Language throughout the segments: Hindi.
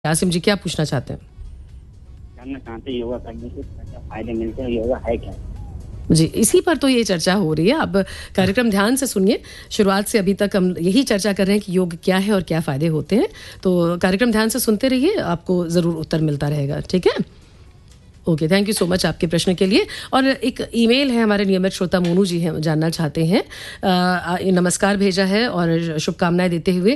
आसिम जी क्या पूछना चाहते हैं? जानना चाहते योगा करने से क्या फायदे मिलते हैं, योगा है क्या? जी, इसी पर तो ये चर्चा हो रही है। आप कार्यक्रम ध्यान से सुनिए। शुरुआत से अभी तक हम यही चर्चा कर रहे हैं कि योग क्या है और क्या फायदे होते हैं। तो कार्यक्रम ध्यान से सुनते रहिए, आपको ज़रूर उत्तर मिलता रहेगा। ठीक है, okay, thank you so much आपके प्रश्न के लिए। और एक ईमेल है, हमारे नियमित श्रोता मोनू जी हैं, जानना चाहते हैं, नमस्कार भेजा है और शुभकामनाएं देते हुए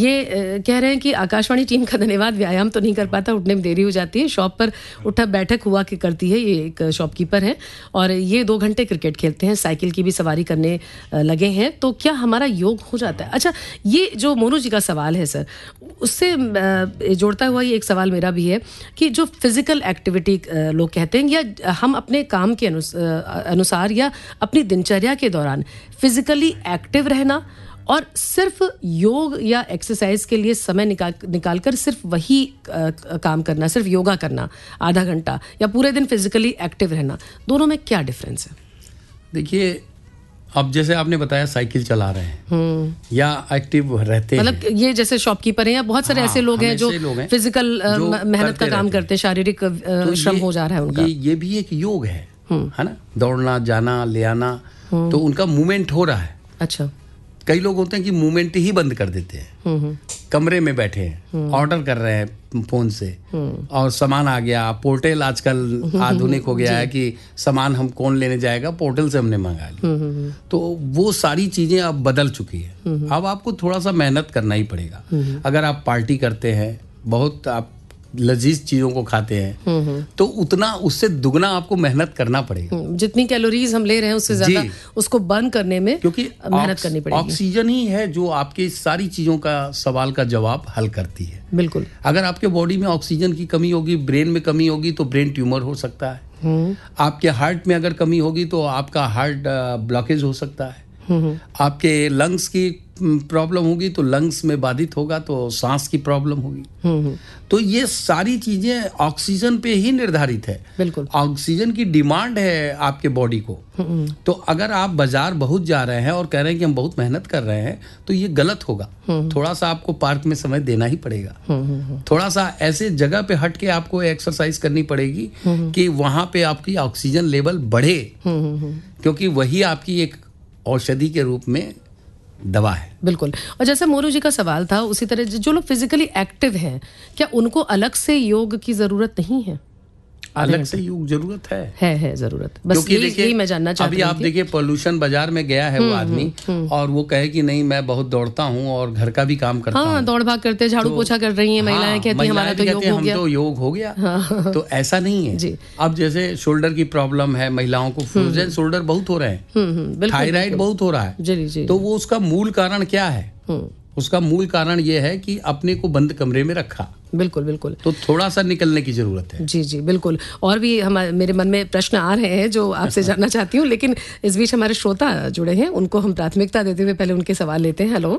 ये कह रहे हैं कि आकाशवाणी टीम का धन्यवाद, व्यायाम तो नहीं कर पाता, उठने में देरी हो जाती है, शॉप पर उठक बैठक हुआ कि करती है, ये एक शॉपकीपर है और ये 2 घंटे क्रिकेट खेलते हैं, साइकिल की भी सवारी करने लगे हैं, तो क्या हमारा योग हो जाता है? अच्छा, ये जो मोनू जी का सवाल है सर, उससे जोड़ता हुआ ये एक सवाल मेरा भी है कि जो फिजिकल एक्टिविटी लोग कहते हैं या हम अपने काम के अनुसार या अपनी दिनचर्या के दौरान फिजिकली एक्टिव रहना और सिर्फ योग या एक्सरसाइज के लिए समय निकाल कर सिर्फ वही काम करना, सिर्फ योगा करना आधा घंटा या पूरे दिन फिजिकली एक्टिव रहना, दोनों में क्या डिफरेंस है? देखिए, अब जैसे आपने बताया साइकिल चला रहे हैं या एक्टिव रहते हैं, मतलब ये जैसे शॉपकीपर हैं या बहुत सारे ऐसे लोग हैं जो फिजिकल मेहनत का काम करते हैं, शारीरिक श्रम हो जा रहा है उनका, ये भी एक योग है ना, दौड़ना, जाना, ले आना, तो उनका मूवमेंट हो रहा है। अच्छा, कई लोग होते हैं कि मूवमेंट ही बंद कर देते हैं, कमरे में बैठे हैं, ऑर्डर कर रहे हैं फोन से और सामान आ गया, पोर्टल आजकल आधुनिक हो गया है कि सामान हम कौन लेने जाएगा, पोर्टल से हमने मंगा लिया, तो वो सारी चीजें अब बदल चुकी है। अब आपको थोड़ा सा मेहनत करना ही पड़ेगा। अगर आप पार्टी करते हैं, बहुत आप लजीज चीजों को खाते हैं, तो उतना उससे दुगना आपको मेहनत करना पड़ेगा। जितनी कैलोरीज हम ले रहे हैं उससे ज्यादा उसको बर्न करने में, क्योंकि मेहनत करनी पड़ेगी। ऑक्सीजन ही है जो आपके सारी चीजों का सवाल का जवाब हल करती है। बिल्कुल, अगर आपके बॉडी में ऑक्सीजन की कमी होगी, ब्रेन में कमी होगी, तो ब्रेन ट्यूमर हो सकता है। आपके हार्ट में अगर कमी होगी तो आपका हार्ट ब्लॉकेज हो सकता है। आपके लंग्स की प्रॉब्लम होगी तो लंग्स में बाधित होगा तो सांस की प्रॉब्लम होगी। तो ये सारी चीजें ऑक्सीजन पे ही निर्धारित है। बिल्कुल, ऑक्सीजन की डिमांड है आपके बॉडी को। तो अगर आप बाजार बहुत जा रहे हैं और कह रहे हैं कि हम बहुत मेहनत कर रहे हैं, तो ये गलत होगा। थोड़ा सा आपको पार्क में समय देना ही पड़ेगा। थोड़ा सा ऐसे जगह पे हट के आपको एक्सरसाइज करनी पड़ेगी कि वहां पे आपकी ऑक्सीजन लेवल बढ़े, क्योंकि वही आपकी एक औषधि के रूप में दवा है। बिल्कुल, और जैसे मोनू जी का सवाल था, उसी तरह जो लोग फिजिकली एक्टिव हैं, क्या उनको अलग से योग की जरूरत नहीं है? अलग से योग जरूरत है जरूरत। बस यही मैं जानना चाहती हूं। अभी आप देखिए, पोल्यूशन बाजार में गया है वो आदमी और वो कहे कि नहीं मैं बहुत दौड़ता हूं और घर का भी काम करता हूं। दौड़ भाग करते, झाड़ू पोछा कर रही हैं महिलाएं, कहती हैं हमारा तो योग हो गया। हम तो योग हो गया। तो ऐसा नहीं है। अब जैसे शोल्डर की प्रॉब्लम है महिलाओं को, फ्रोजन शोल्डर बहुत हो रहे हैं, थायराइड बहुत हो रहा है, तो वो उसका मूल कारण क्या है? उसका मूल कारण ये है कि अपने को बंद कमरे में रखा। बिल्कुल बिल्कुल, तो थोड़ा सा निकलने की जरूरत है। जी बिल्कुल। और भी मेरे मन में प्रश्न आ रहे हैं जो आपसे जानना चाहती हूँ, लेकिन इस बीच हमारे श्रोता जुड़े हैं, उनको हम प्राथमिकता देते हुए पहले उनके सवाल लेते हैं। हेलो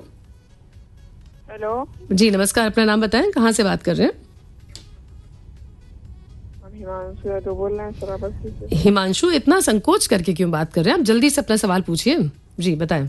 जी, नमस्कार, अपना नाम बताएं, कहाँ से बात कर रहे हैं? हिमांशु तो बोल रहे हैं सर। हिमांशु, इतना संकोच करके क्यों बात कर रहे हैं? आप जल्दी से अपना सवाल पूछिए। जी बताएं।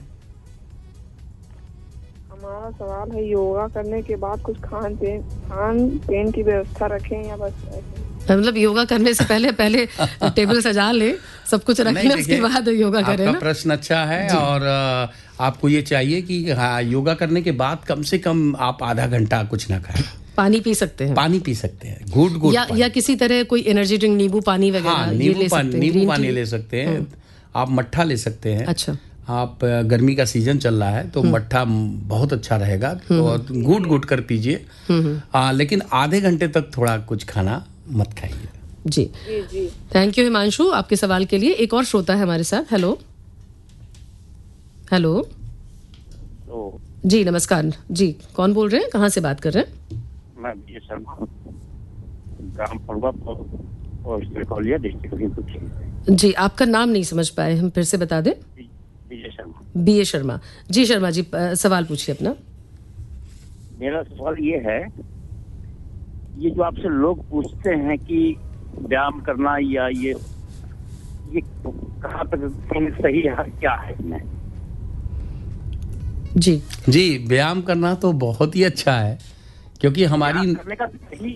हमारा सवाल है, योगा करने के बाद कुछ खान पेन की व्यवस्था रखें या बस ऐसे? मतलब योगा करने से पहले टेबल सजा ले, सब कुछ रखने, उसके बाद योगा करें ना? आपका प्रश्न अच्छा है और आपको ये चाहिए कि योगा करने के बाद कम से कम आप आधा घंटा कुछ ना खाएं। पानी पी सकते हैं? पानी पी सकते हैं, घूट या किसी तरह कोई एनर्जी ड्रिंक, नींबू पानी वगैरह नींबू पानी ले सकते हैं, आप मट्ठा ले सकते हैं। अच्छा, आप गर्मी का सीजन चल रहा है तो मट्ठा बहुत अच्छा रहेगा, और घूट कर पीजिए, लेकिन आधे घंटे तक थोड़ा कुछ खाना मत खाइए। जी, थैंक यू हिमांशु आपके सवाल के लिए। एक और श्रोता है हमारे साथ। हेलो जी, नमस्कार जी, कौन बोल रहे हैं, कहाँ से बात कर रहे हैं? मैं बीए शर्मा, ग्राम फड़वा और डिस्ट्रिक्ट। जी, आपका नाम नहीं समझ पाए, हम फिर से बता दें। बीए शर्मा जी। शर्मा जी, सवाल पूछिए अपना। मेरा सवाल ये है, ये जो आपसे लोग पूछते हैं कि व्यायाम करना या ये कहाँ तक सही है, क्या है इसमें? जी, व्यायाम करना तो बहुत ही अच्छा है, क्योंकि हमारी करने का सही